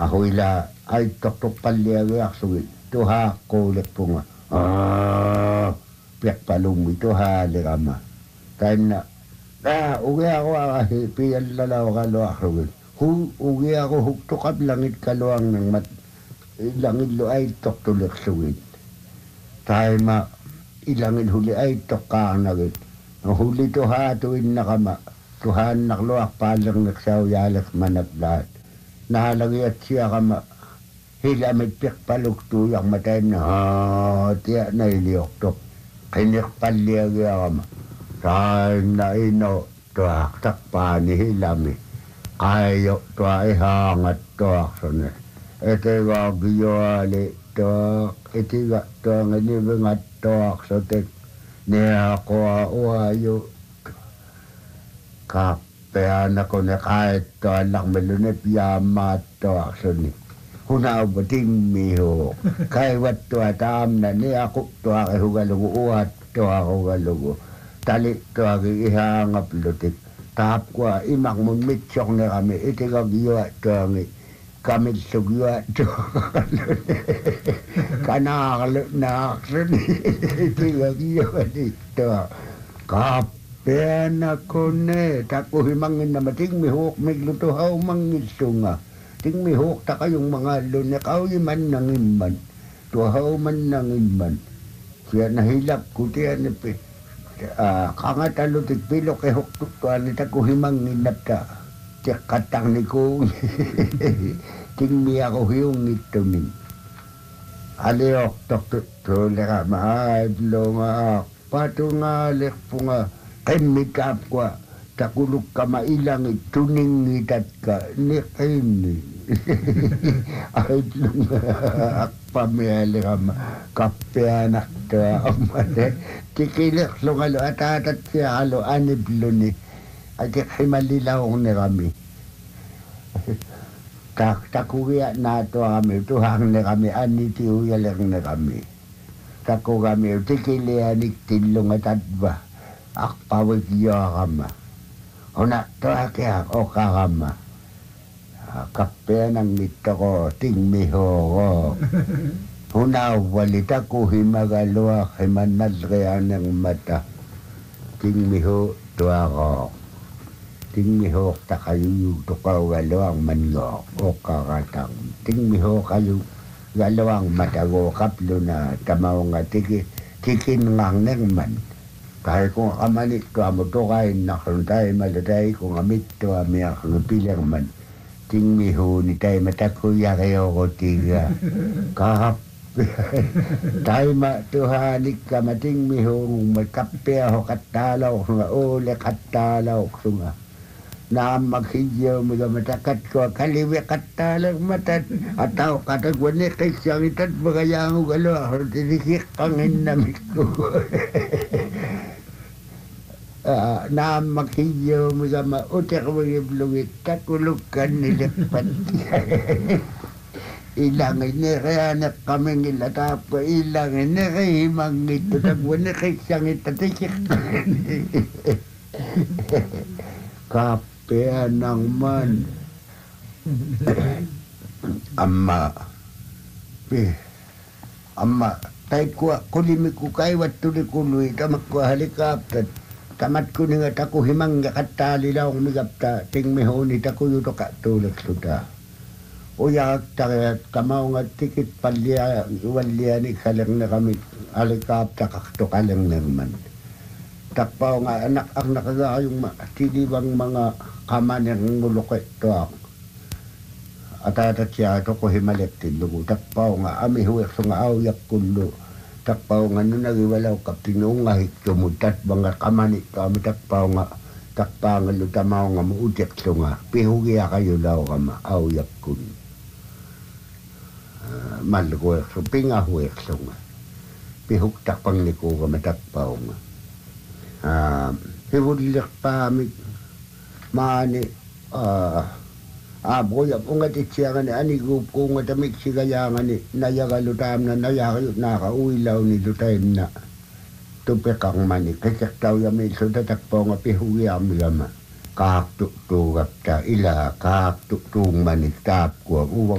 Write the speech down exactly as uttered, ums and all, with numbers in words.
Ahoila ay tok-tok palya suwi. Tuha kolek punga. Ah, piak palumi tuha legama. Kaina ah ugi ako ahi pian lalaw kalo akruwin. Hu ugi ako huktukap langit kaluang ng mat langit lo ay tok tulek suwin. Tayo ma ilangin huli ay tok kaanagit. Huli tuha tuwin nakama. Tuhan nakluak palang naksaw yalak manap lahat. Nahalagiyat siya kama hilamit piak paluk tuyang matay na ha tiyak na iliyok tok kinik palya kaya kama saan na ino tuak takpa ni hilami kayo tuak ihangat tuak sana iti ka giyali tuak iti ka tuak inibingat tuak sotik niya ko uhayo kapean ako na kahit tuak anak melunip yamat tuak suni Huna bating miho. Kay wat to atam na ni ako to ak hugalugo uat to ako galugo. Tali to ak ihangap lutik. Tap ko imak mun mitchok na kami iti kagyo to ngi. Kami sugyo to. Kana na aksen iti kagyo dito. Kapen ako ne tako himangin na mating mihok migluto haw mangisunga. Ting mihok ta kayong mga lunakaw man nang iman. Tuhaw man nang iman. Siya nahilap ko tiyan ni uh, kangat alutik pilok eh hok tuan ni tako himang inap ta. Tiyak katang ni ko. Ting mi ako hiyong ito ni. Aliok tok to leka maay blonga. Patungalek po nga. Kemikap ko. Takuluk ka mailang ituning itat ka. Ni kini. Ay lang akpamiyali ka kapianak ka amate tikilik lungalo atatat siya alo aniblo ni at himalilaw ni kami tak takuya na to kami tuhang ni kami aniti uyalang ni kami taku kami tikilianik tilong atat ba akpawag iyo kama una to akya o kakama kape ng nito ko, tingmiho ko. Huna walita ko himagaloa himanad kaya ng mata. Tingmiho to ako. Tingmiho ta kayo to kawaloang mango o kakatang. Tingmiho kayo galawang matago kaplo na tamaw nga tiki tikin ngang nang man. Kahit kung amanit ko amo to kain nakaruntay malatay kung amit to amiyak ng pilang man. Ting miho ni tayo matakuya kayo ko tiga. Kahap. Tayo matuhanik ka mating miho magkape ako katalaw nga ule katalaw nga. Na maghidyo mga matakat ko kaliwi katalaw matat. Ataw katagwan ni kay siyang itat bagayang ugalo ako tinikik ang hinamit ko. Uh, na makhiyo mga mautek mga blungit takulukan nila pati ilang inireanak kami ilatap ko ilang inirehimang ito tagwan na kay siyang itatikik kapean ng man ama eh ama tayo ko kulimi ko kay wat tuloy kuloy tamak ko helikopter tamat ko nga tako himang katali law migapta ting mihoni tako yuto ka tulak suda uyak ta kamaw nga tikit palya walya ni kalang na kami alikapta kakto kalang naman takpaw nga anak ang nakagayong tilibang mga kaman ng mulukay to ako atatat siya ito ko himalit tilugo takpaw nga ami huwek so nga awyak kulo takpaw nga nung nagiwalaw kaptinong nga hikumutat mga kamanit kami takpaw nga takpaw nga lutamaw nga muutik so nga pihugiya kayo daw ka maawyak kun uh, malguwek so pingahuwek so nga pihuk takpang ni ko ka matakpaw nga uh, hiwulik pa mi maani ah uh, Abo ya po nga titsyangan ni ani gup ko nga tamik sigaya nga ni nayagalutam na nayakayot nakauilaw ni lutayim na tupekang mani kakaktaw yamin so tatakpo nga pihuyam yama kaktuk tugap ta ila kaktuk tung manik tap ko uwang